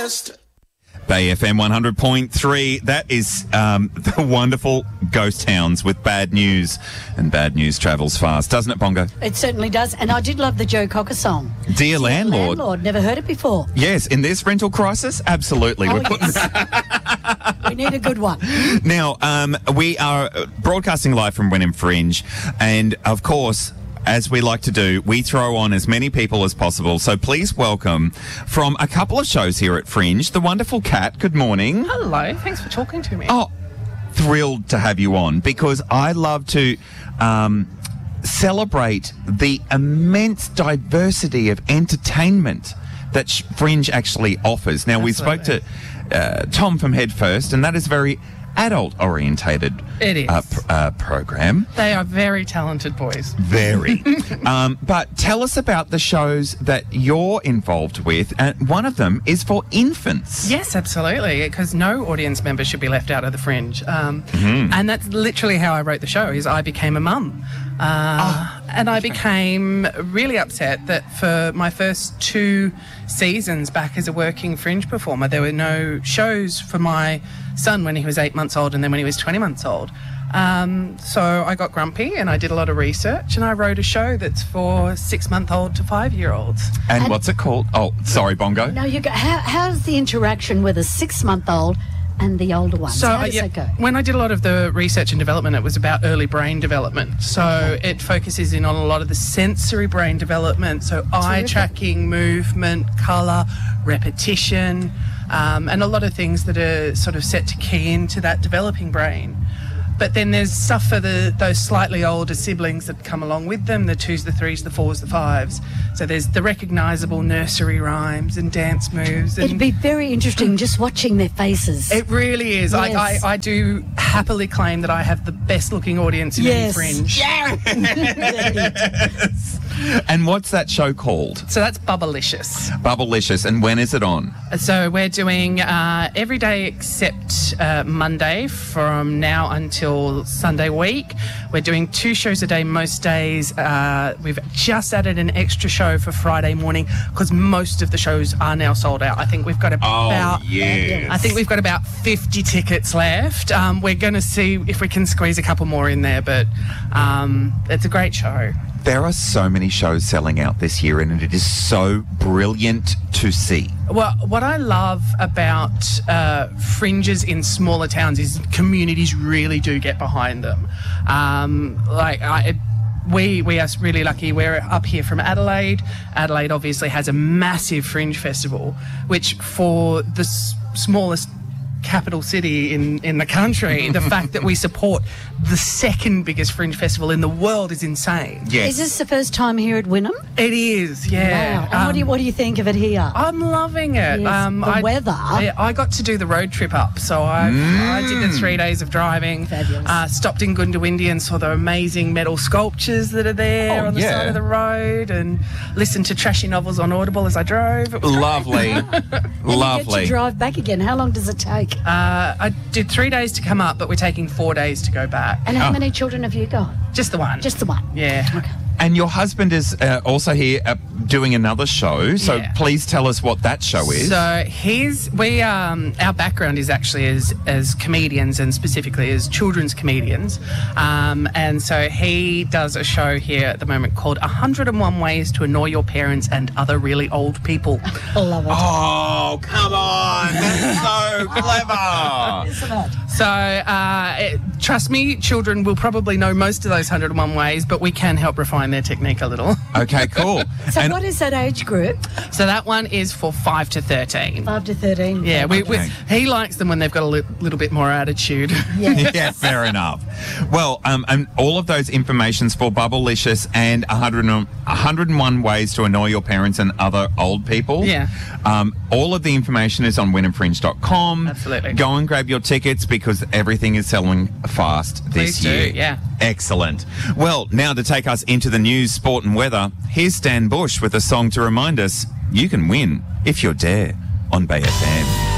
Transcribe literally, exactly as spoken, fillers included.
best. Bay F M one hundred point three. That is um, the wonderful Ghost Towns with Bad News. And bad news travels fast, doesn't it, Bongo? It certainly does. And I did love the Joe Cocker song. Dear, Dear Landlord. Landlord. Never heard it before. Yes, in this rental crisis, absolutely. Oh, We're putting yes. We need a good one. Now, um, we are broadcasting live from Wenham Fringe, and of course, as we like to do, we throw on as many people as possible. So please welcome from a couple of shows here at Fringe, the wonderful Kat. Good morning. Hello, thanks for talking to me. Oh, thrilled to have you on because I love to um, celebrate the immense diversity of entertainment that Fringe actually offers. Now, Absolutely. we spoke to uh, Tom from Head First, and that is very adult-orientated It is. Uh, pr- uh, program. They are very talented boys. Very. um, but tell us about the shows that you're involved with. And one of them is for infants. Yes, absolutely, because no audience member should be left out of the Fringe. Um, Mm-hmm. And that's literally how I wrote the show, is I became a mum. Uh, Oh, and I became really upset that for my first two seasons back as a working Fringe performer, there were no shows for my son when he was eight months old and then when he was twenty months old. Um, so I got grumpy and I did a lot of research and I wrote a show that's for six-month-old to five-year-olds. And, And- what's it called? Oh, sorry, Bongo. No, you go. How, how's the interaction with a six-month-old and the older ones? So How uh, does yeah, that go? when I did a lot of the research and development, it was about early brain development. So it focuses in on a lot of the sensory brain development, so eye Terrific. tracking, movement, colour, repetition, um, and a lot of things that are sort of set to key into that developing brain. But then there's stuff for the those slightly older siblings that come along with them, the twos, the threes, the fours, the fives. So there's the recognisable nursery rhymes and dance moves. And It'd be very interesting just watching their faces. it really is. I, Yes. I, I do happily claim that I have the best looking audience in Yes. any Fringe. And what's that show called? So that's Bubblicious. Bubblicious. And when is it on? So we're doing uh, every day except uh, Monday from now until Sunday week. We're doing two shows a day most days. Uh, we've just added an extra show for Friday morning because most of the shows are now sold out. I think we've got about yes. I think we've got about fifty tickets left. Um, we're going to see if we can squeeze a couple more in there, but um, it's a great show. There are so many shows selling out this year, and it is so brilliant to see. Well, what I love about uh, Fringes in smaller towns is communities really do get behind them. Um, like I, we we are really lucky. We're up here from Adelaide. Adelaide obviously has a massive Fringe festival, which for the s- smallest capital city in, in the country, the fact that we support the second biggest Fringe festival in the world is insane. Yes. Is this the first time here at Wynnum? It is, yeah. Wow. And what do you Um, what do you think of it here? I'm loving it. Yes, the I, weather. I, I got to do the road trip up, so I, I did the three days of driving. Fabulous. Uh, stopped in Goondiwindi and saw the amazing metal sculptures that are there Oh, on the yeah. side of the road, and listened to trashy novels on Audible as I drove. It was great. Lovely. And you get Lovely. to drive back again. How long does it take? Uh, I did three days to come up, but we're taking four days to go back. And how Oh. many children have you got? Just the one. Just the one. yeah. And your husband is uh, also here uh, doing another show. So Yeah. please tell us what that show is. So his we um our background is actually as as comedians and specifically as children's comedians, um and so he does a show here at the moment called one hundred and one Ways to Annoy Your Parents and Other Really Old People. I love it. Oh, come on. That's so clever. Isn't it? So uh, it, trust me, children will probably know most of those one hundred and one ways, but we can help refine their technique a little. Okay, cool. So And what is that age group? So that one is for five to thirteen. Five to thirteen. Yeah, we, we, Okay. he likes them when they've got a li- little bit more attitude. Yeah. yeah, fair enough. Well, um, and all of those informations for Bubblicious and one hundred and, one hundred and one Ways to Annoy Your Parents and Other Old People. Yeah. Um, all of the information is on wenham fringe dot com. Absolutely. Go and grab your tickets because everything is selling fast this Please do, year. yeah. Excellent. Well, now to take us into the news, sport and weather, here's Stan Bush with a song to remind us you can win if you're dare on Bay F M.